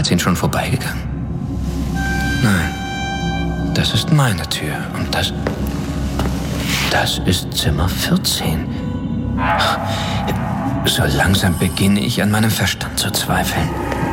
13 schon vorbeigegangen? Nein, das ist meine Tür und das ist Zimmer 14. So langsam beginne ich an meinem Verstand zu zweifeln.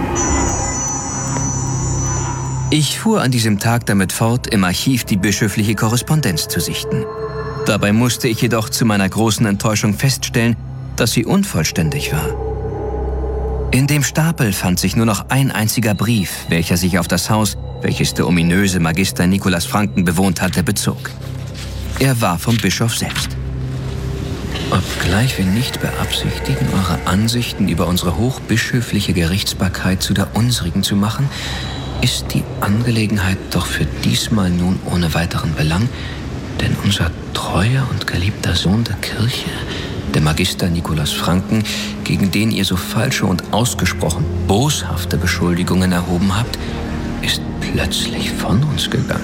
Ich fuhr an diesem Tag damit fort, im Archiv die bischöfliche Korrespondenz zu sichten. Dabei musste ich jedoch zu meiner großen Enttäuschung feststellen, dass sie unvollständig war. In dem Stapel fand sich nur noch ein einziger Brief, welcher sich auf das Haus, welches der ominöse Magister Nicolas Franken bewohnt hatte, bezog. Er war vom Bischof selbst. Obgleich wir nicht beabsichtigen, eure Ansichten über unsere hochbischöfliche Gerichtsbarkeit zu der unsrigen zu machen, ist die Angelegenheit doch für diesmal nun ohne weiteren Belang, denn unser treuer und geliebter Sohn der Kirche, der Magister Nicolas Franken, gegen den ihr so falsche und ausgesprochen boshafte Beschuldigungen erhoben habt, ist plötzlich von uns gegangen.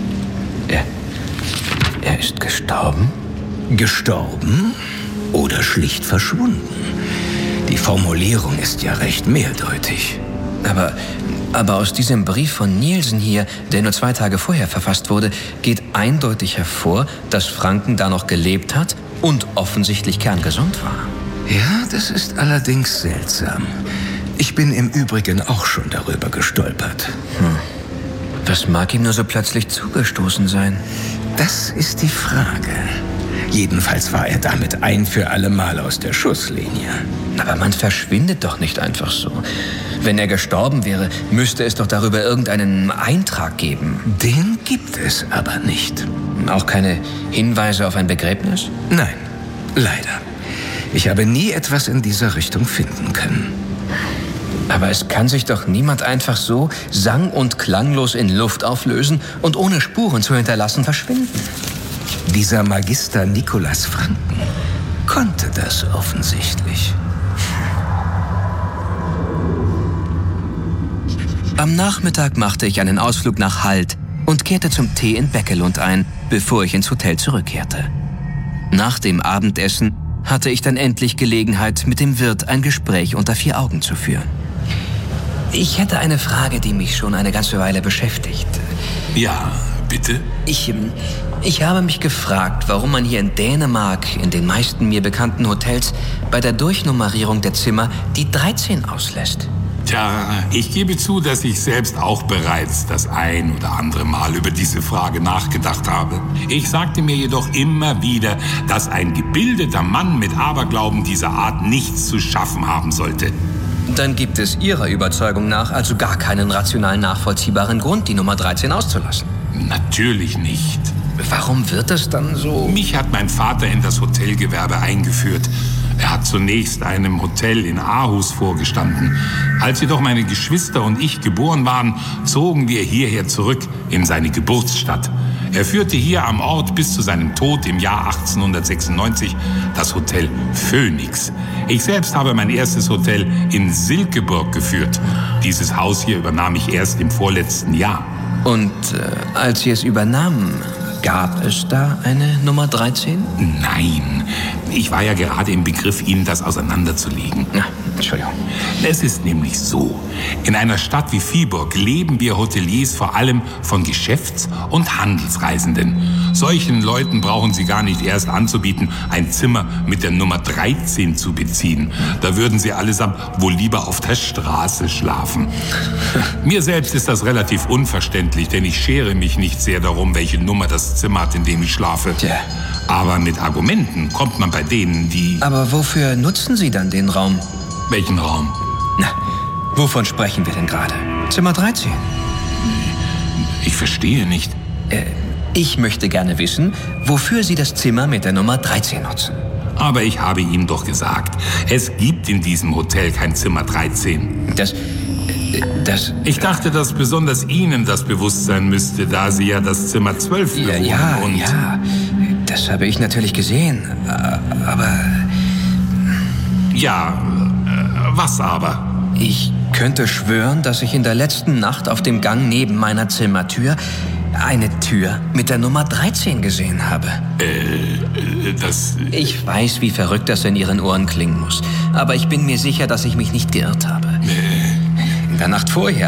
Er ist gestorben? Gestorben oder schlicht verschwunden? Die Formulierung ist ja recht mehrdeutig. Aber aus diesem Brief von Nielsen hier, der nur 2 Tage vorher verfasst wurde, geht eindeutig hervor, dass Franken da noch gelebt hat und offensichtlich kerngesund war. Ja, das ist allerdings seltsam. Ich bin im Übrigen auch schon darüber gestolpert. Was mag ihm nur so plötzlich zugestoßen sein? Das ist die Frage. Jedenfalls war er damit ein für alle Mal aus der Schusslinie. Aber man verschwindet doch nicht einfach so. Wenn er gestorben wäre, müsste es doch darüber irgendeinen Eintrag geben. Den gibt es aber nicht. Auch keine Hinweise auf ein Begräbnis? Nein, leider. Ich habe nie etwas in dieser Richtung finden können. Aber es kann sich doch niemand einfach so sang- und klanglos in Luft auflösen und ohne Spuren zu hinterlassen verschwinden. Dieser Magister Nicolas Franken konnte das offensichtlich. Am Nachmittag machte ich einen Ausflug nach Halt und kehrte zum Tee in Beckelund ein, bevor ich ins Hotel zurückkehrte. Nach dem Abendessen hatte ich dann endlich Gelegenheit, mit dem Wirt ein Gespräch unter 4 Augen zu führen. Ich hätte eine Frage, die mich schon eine ganze Weile beschäftigt. Ja, bitte? Ich habe mich gefragt, warum man hier in Dänemark, in den meisten mir bekannten Hotels, bei der Durchnummerierung der Zimmer die 13 auslässt. Tja, ich gebe zu, dass ich selbst auch bereits das ein oder andere Mal über diese Frage nachgedacht habe. Ich sagte mir jedoch immer wieder, dass ein gebildeter Mann mit Aberglauben dieser Art nichts zu schaffen haben sollte. Dann gibt es Ihrer Überzeugung nach also gar keinen rational nachvollziehbaren Grund, die Nummer 13 auszulassen. Natürlich nicht. Warum wird es dann so? Mich hat mein Vater in das Hotelgewerbe eingeführt. Er hat zunächst einem Hotel in Aarhus vorgestanden. Als jedoch meine Geschwister und ich geboren waren, zogen wir hierher zurück in seine Geburtsstadt. Er führte hier am Ort bis zu seinem Tod im Jahr 1896 das Hotel Phoenix. Ich selbst habe mein erstes Hotel in Silkeborg geführt. Dieses Haus hier übernahm ich erst im vorletzten Jahr. Und als Sie es übernahmen, gab es da eine Nummer 13? Nein, ich war ja gerade im Begriff, Ihnen das auseinanderzulegen. Ja, Entschuldigung. Es ist nämlich so, in einer Stadt wie Viborg leben wir Hoteliers vor allem von Geschäfts- und Handelsreisenden. Solchen Leuten brauchen Sie gar nicht erst anzubieten, ein Zimmer mit der Nummer 13 zu beziehen. Da würden Sie allesamt wohl lieber auf der Straße schlafen. Mir selbst ist das relativ unverständlich, denn ich schere mich nicht sehr darum, welche Nummer das Zimmer hat, in dem ich schlafe. Tja. Aber mit Argumenten kommt man bei denen, die... Aber wofür nutzen Sie dann den Raum? Welchen Raum? Na, wovon sprechen wir denn gerade? Zimmer 13? Ich verstehe nicht. Ich möchte gerne wissen, wofür Sie das Zimmer mit der Nummer 13 nutzen. Aber ich habe Ihnen doch gesagt, es gibt in diesem Hotel kein Zimmer 13. Das... Ich dachte, dass besonders Ihnen das bewusst sein müsste, da Sie ja das Zimmer 12 bewohnen. Ja, das habe ich natürlich gesehen, aber... Ja, was aber? Ich könnte schwören, dass ich in der letzten Nacht auf dem Gang neben meiner Zimmertür eine Tür mit der Nummer 13 gesehen habe. Das... Ich weiß, wie verrückt das in Ihren Ohren klingen muss, aber ich bin mir sicher, dass ich mich nicht geirrt habe. In der Nacht vorher